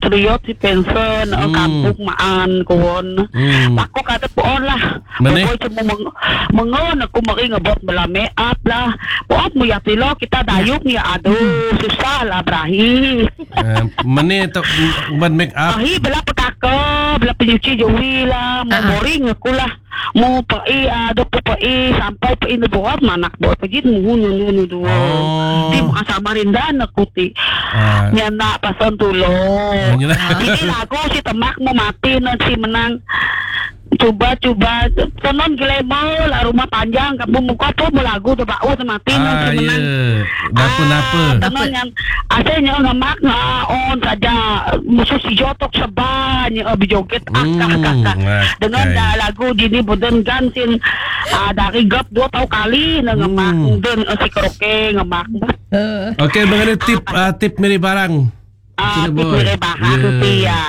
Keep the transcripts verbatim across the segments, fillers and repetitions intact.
patriot si pension hmm. kampung maan kuon. Hmm. Ako kata puon lah. Boy cuma meng mengon aku mari ngebot belame up lah. Puon mo ya tilo kita dayuk ni aduh susah lah berahi. Uh, Mana tu uban make up? Ahi bela petaka, bela penyuci juri lah, mau uh-huh. boring aku lah. Mau pai ada pai sampai pai na buat manak buat pagit mo hunu dua. Di mga Samarindan aku ti. Nya na pasan tulong. Hindi lago si tamak mo mati na si menang. Coba-coba sonon gile mo la rumah panjang kamu muka po mo lagu to bau mati na si menang. Napa-napa. Tanon yang asenya ngamak nga on saja musuh si jotok sa banyo bijoget akak-akak. Dengan da lagu dini bodan gansin uh, dari gap dua tahu kali na ngamak hmm. dan uh, si karaoke ngamak. Uh. Okey, mengenai tip uh, tip mirip barang. Ah, uh, tip mirip barang yeah. tu ya.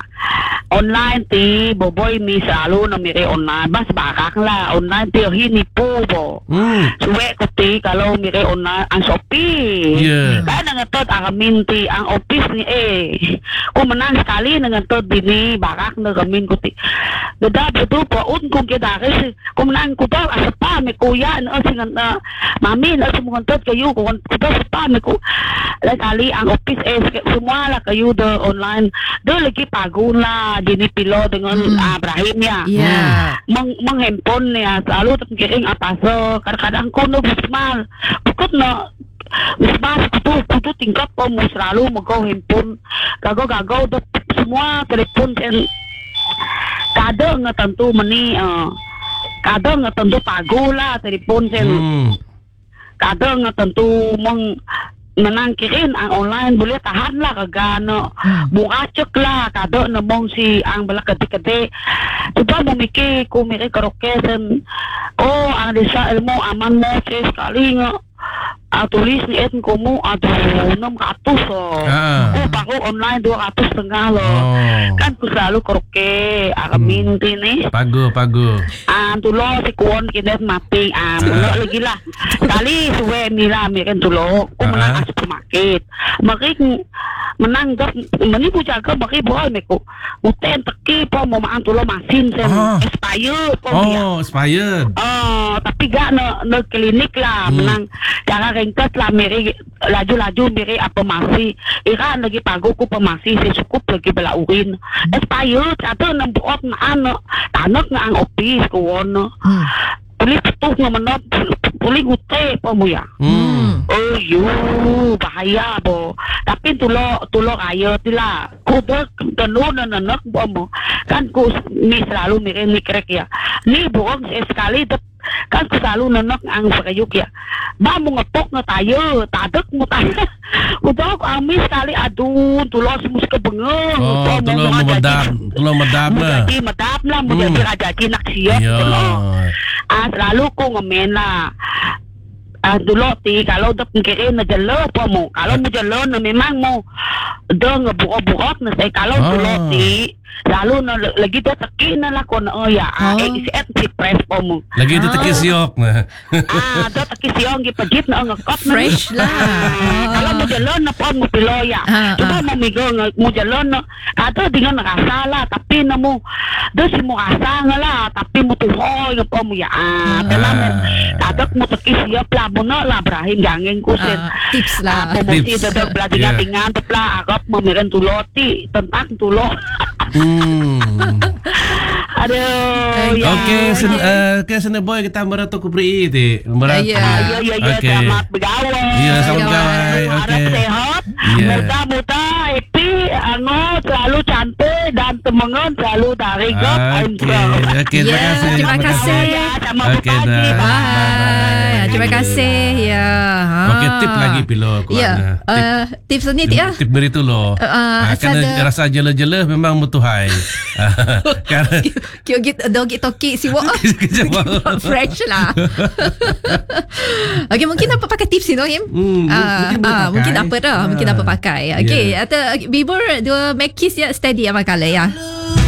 Online ti boboy mi selalu na mire online bas barak lah online ti hini po bo. Hmm. Suwe ko ti kalau mire online ang Shopee. Yeah. Kaya nangatod ang minti ang office ni eh. Kung menang sekali nangatod dini barak na gamin ko ti. Dada betul po un kung kidari kung menang ko pa asapa me kuya na singan na mami na sumungantod kayo kung ko pa asapa me ko. Kali ang office eh semua lah kayo do online. Do lagi pagun lah dini pilo dengan hmm. uh, Ibrahim ya. Yeah. Meng menghandphone ya selalu terkiring atas so kadang-kadang kono bismal. Bukut na bismal kutu kutu tingkat kamu selalu megang handphone. Gago-gago do semua telepon sen kadang tentu meni uh, kadang tentu pagu lah telepon sen. Hmm. Kadang tentu meng menangkirin ang online boleh tahan lah kagano hmm. muracek lah kado namong si ang bala kete-kete coba memikir ku mikir karaoke sen oh ang desa ilmu aman mo sekali nga uh, tulis ni et komu aduh enam ratus oh ah. oh baru online dua ratus setengah loh oh. Kan ku selalu karaoke akamin hmm. ni pago pago ah tulo si kuon kinet mati ah mulo lagi lah kali suwe mila miren tulo ku menang uh-huh. supermarket marik menang gap meni ku jaga baki boy meku uten teki po mo maan tulo masin sen oh. expired po oh expired oh tapi gak no, no klinik lah hmm. menang jangan ringkas lah miri laju-laju miri apa masih ikan lagi pagu ku pemasi si cukup lagi bela urin expired atau nembuot na ano tanak na ang office ko wono puli petuh nga menop puli gute po mo ya hmm. oh yu bahaya po tapi tulo tulo kayo tila kuda ganun na nanak po mo kan ku ni selalu mirin mikrek ya ni buong sekali kan ku selalu nanak ang sakayuk ya ba mo ngepok na tayo tadak mo tayo kuda ko amis sekali aduh tulo semus ke bengeng oh tulo medap tulo medap na jadi medap lah mo jadi raja jinak siap tulo ah selalu ko ngamen lah ah dulu ti kalau dah pikirin na jalo po mo kalau mo jalo na memang mo dah ngebuka-buka na say kalau ah. Dulu ti lalu na lagi dah teki na lah ko na oh ya ah eh si et si press po mo lagi dah teki siok na ah dah teki siok gipagit na ngakot na fresh lah kalau mo jalo na po mo piloya coba mo migo mo jalo na ato dengan rasa lah tapi na mo dah si mo rasa nga lah tapi mo tuhoy po mo ya ah dalam tadak mo teki siok lah muna lah Ibrahim gangeng kusin uh, tips lah uh, promosi dadak belajar dengan tepla agak memirin tuloti tentang tulo hmm. aduh ya okey sen uh, ke sana boy kita meratuk ku pri ti merat ya ya ya okay. Selamat bergaul ya selamat bergaul okey sehat muda-muda happy anu selalu cantik dan temengan selalu dari gap okey terima kasih terima kasih okey bye terima kasih ya okey tip lagi pilo aku ya tips ni dia tip beri tu lo kerana rasa jela-jela memang mutuhai kan kyo git dog git toki siwa fresh lah okey mungkin apa pakai tips ni Him mungkin apa dah mungkin apa pakai okey atau bibur dua make kiss ya steady apa kala ya